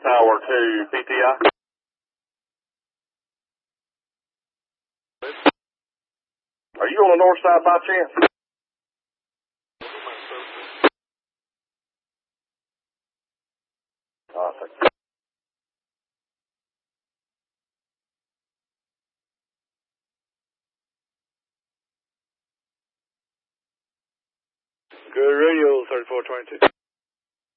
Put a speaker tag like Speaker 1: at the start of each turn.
Speaker 1: Tower 2, PTI. Are you on the north side by chance? Thank you.
Speaker 2: Good radio, 3422.